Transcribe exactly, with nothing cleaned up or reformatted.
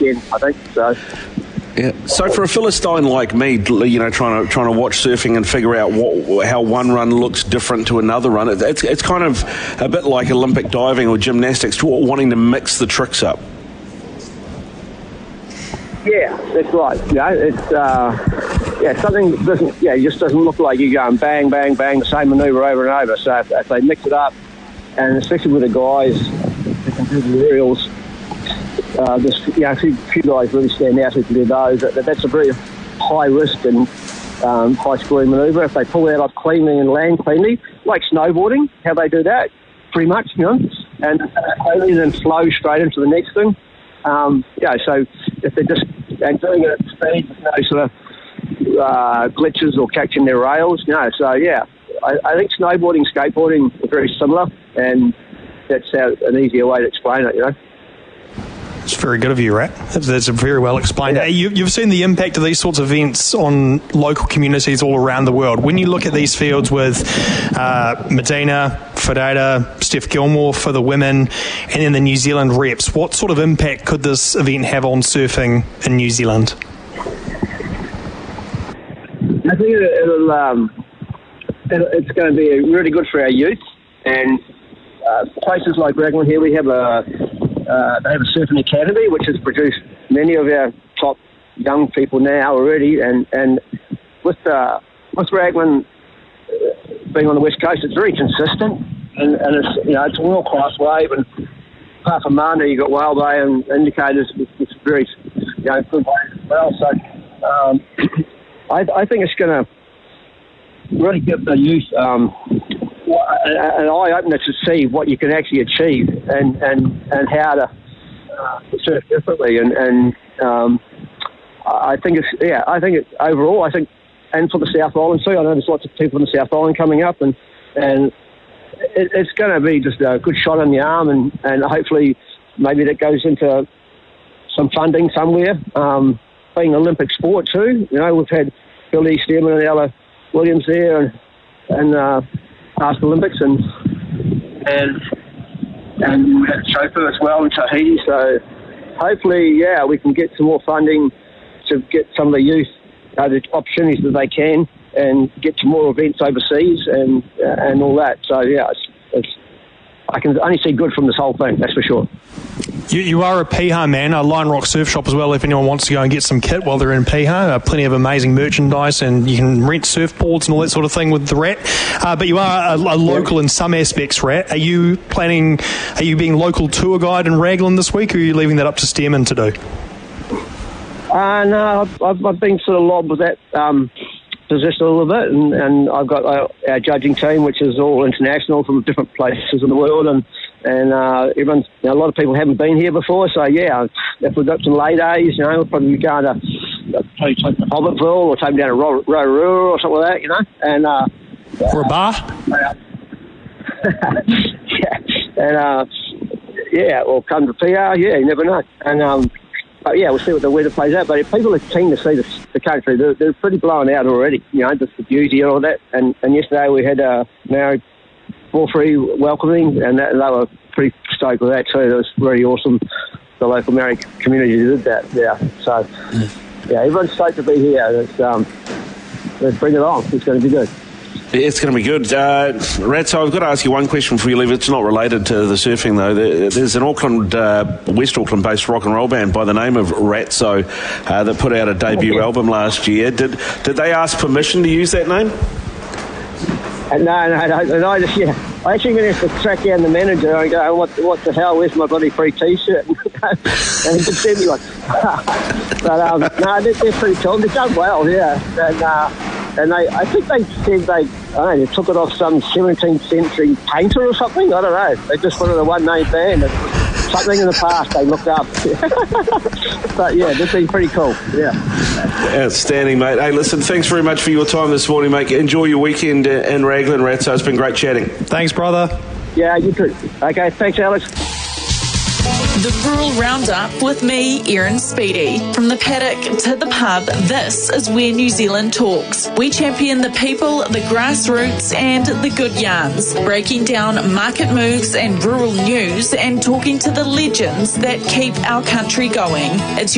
again, I think. So. Yeah. So for a Philistine like me, you know, trying to trying to watch surfing and figure out what, how one run looks different to another run, it's it's kind of a bit like Olympic diving or gymnastics, wanting to mix the tricks up. Yeah, that's right. You know, it's uh, yeah, something that doesn't yeah, it just doesn't look like you're going bang, bang, bang, the same manoeuvre over and over. So if, if they mix it up, and especially with the guys who can do the aerials. Uh, there's you know, a few, few guys really stand out who can do those. That, that's a very high risk and um, high scoring manoeuvre. If they pull that off cleanly and land cleanly, like snowboarding, how they do that, pretty much, you know, and only then flow straight into the next thing. Um, yeah, so if they're just and doing it at speed, no sort of uh, glitches or catching their rails, you know. So yeah, I, I think snowboarding, skateboarding are very similar, and that's how, an easier way to explain it, you know. It's very good of you, Rat. That's, that's very well explained. Yeah. You, you've seen the impact of these sorts of events on local communities all around the world. When you look at these fields with uh, Medina, Ferreira, Steph Gilmore for the women, and then the New Zealand reps, what sort of impact could this event have on surfing in New Zealand? I think it'll, um, it'll, it's going to be really good for our youth. And uh, places like Raglan here, we have a uh, they have a surfing academy which has produced many of our top young people now already. And and with uh, with Raglan being on the west coast, it's very consistent, and, and it's you know it's a world class wave. And apart from Manda, you've got Whale Bay and Indicators, it's very you know good wave as well. So um, I, I think it's going to really give the youth um, an eye-opener to see what you can actually achieve and, and, and how to uh, surf differently. And, and um, I think it's, yeah, I think it, overall, I think, and for the South Island too, I know there's lots of people in the South Island coming up, and, and it, it's going to be just a good shot in the arm, and, and hopefully maybe that goes into some funding somewhere. Um, being an Olympic sport too, you know, we've had Billy Stearman and Ella Williams there, and, and uh, past Olympics, and and and we had Chauffeur as well in Tahiti. So hopefully, yeah, we can get some more funding to get some of the youth uh, the opportunities that they can, and get to more events overseas and uh, and all that. So yeah, it's, it's I can only see good from this whole thing, that's for sure. You, you are a Piha man, a Lion Rock Surf Shop as well, if anyone wants to go and get some kit while they're in Piha. Uh, plenty of amazing merchandise, and you can rent surfboards and all that sort of thing with the Rat. Uh, but you are a, a local in some aspects, Rat. Are you planning, are you being local tour guide in Raglan this week, or are you leaving that up to Stearman to do? Uh, no, I've, I've, I've been sort of lobbed with that um, position a little bit, and, and I've got our, our judging team, which is all international from different places in the world, and and uh, everyone's, you know, a lot of people haven't been here before, so yeah, if we've got some lay days, you know, we'll probably be going to uh, take take to Hobbitville or take them down to Ro- Rotorua or something like that, you know, and uh, for a bar. Uh, yeah, and uh, yeah, or come to P R, yeah, you never know, and um, but yeah, we'll see what the weather plays out. But if people are keen to see the, the country, they're, they're pretty blown out already, you know, just the beauty and all that. And, and yesterday we had a uh, Maori Ball-Free welcoming, and, that, and they were pretty stoked with that too. It was really awesome. The local Maori community did that, yeah. So, yeah, everyone's stoked to be here. It's, um, let's bring it on. It's going to be good. It's going to be good. Uh, Rat, so I've got to ask you one question before you leave. It's not related to the surfing, though. There's an Auckland, uh, West Auckland-based rock and roll band by the name of Ratso uh, that put out a debut oh, yeah. album last year. Did did they ask permission to use that name? Uh, no, no, no. And I just, yeah, I actually going to have to track down the manager and go, what, what the hell, where's my bloody free T-shirt? And he could send me one. But, um, no, they're, they're pretty cool. They've done well, yeah. And, uh, and they, I think they said they, I don't know, they took it off some seventeenth century painter or something. I don't know. They just wanted a one-name band. And something in the past they looked up. But, yeah, they've been pretty cool, yeah. Outstanding, mate. Hey, listen, thanks very much for your time this morning, mate. Enjoy your weekend in Raglan, Ratso. It's been great chatting. Thanks, brother. Yeah, you too. Okay, thanks, Alex. The Rural Roundup with me, Erin Speedy. From the paddock to the pub, this is where New Zealand talks. We champion the people, the grassroots and the good yarns, breaking down market moves and rural news and talking to the legends that keep our country going. It's